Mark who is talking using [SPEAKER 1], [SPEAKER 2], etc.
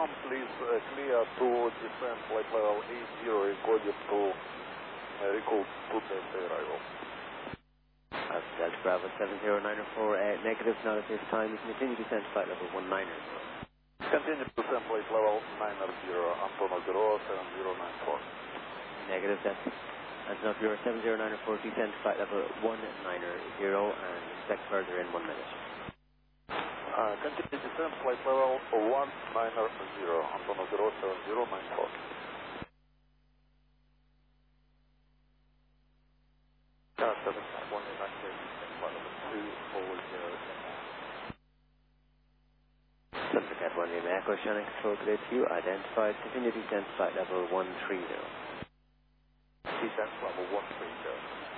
[SPEAKER 1] please clear to descend flight level 80 recorded to recall to the arrival.
[SPEAKER 2] That's Bravo 7094, negative, not at this time. You can continue to descend flight level 190.
[SPEAKER 1] Continue to descend flight level 90, Antonov Bureau 7094.
[SPEAKER 2] Negative, that's not Bureau 7094, descend flight level 190 and expect further in 1 minute.
[SPEAKER 1] Continue to descend flight level 190, Antonov Bureau 7094. Cat 7 Cat 1 in active, flight level 2 forward 0.
[SPEAKER 2] Cat 1 in Echo, Shannon Control Clear to you, identified, continue descent flight level 130.
[SPEAKER 1] Descent level 130.